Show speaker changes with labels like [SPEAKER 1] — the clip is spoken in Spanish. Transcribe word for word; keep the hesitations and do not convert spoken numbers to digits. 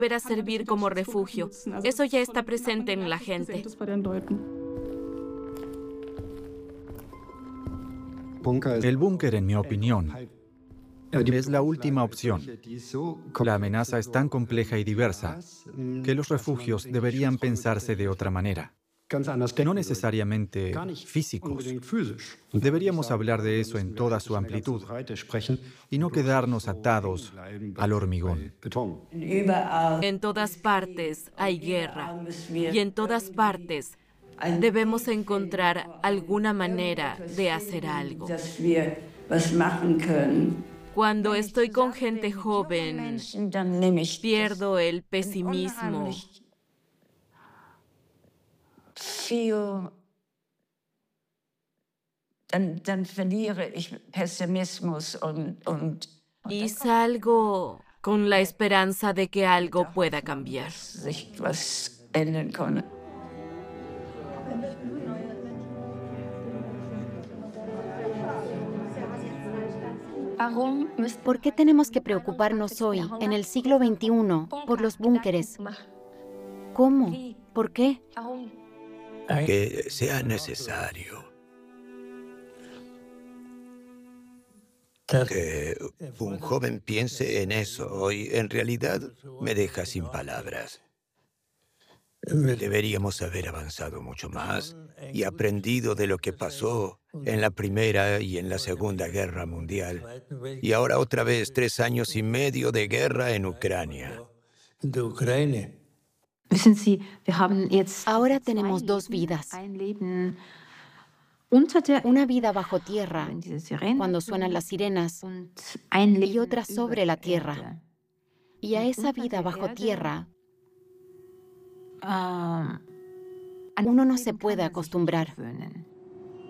[SPEAKER 1] volver a servir como refugio. Eso ya está presente en la gente.
[SPEAKER 2] El búnker, en mi opinión, es la última opción. La amenaza es tan compleja y diversa que los refugios deberían pensarse de otra manera. No necesariamente físicos. Deberíamos hablar de eso en toda su amplitud y no quedarnos atados al hormigón.
[SPEAKER 1] En todas partes hay guerra y en todas partes debemos encontrar alguna manera de hacer algo. Cuando estoy con gente joven, pierdo el pesimismo.
[SPEAKER 3] Dann, dann verliere ich Pessimismus und, und,
[SPEAKER 1] y salgo con la esperanza de que algo pueda cambiar.
[SPEAKER 3] sich was ändern kann.
[SPEAKER 4] ¿Por qué tenemos que preocuparnos hoy, en el siglo veintiuno, por los búnkeres? ¿Cómo? ¿Por qué?
[SPEAKER 5] Que sea necesario. Que un joven piense en eso hoy, en realidad, me deja sin palabras. Deberíamos haber avanzado mucho más y aprendido de lo que pasó en la Primera y en la Segunda Guerra Mundial. Y ahora otra vez tres años y medio de guerra en Ucrania.
[SPEAKER 4] Ahora tenemos dos vidas. Una vida bajo tierra, cuando suenan las sirenas, y otra sobre la tierra. Y a esa vida bajo tierra, uno no se puede acostumbrar.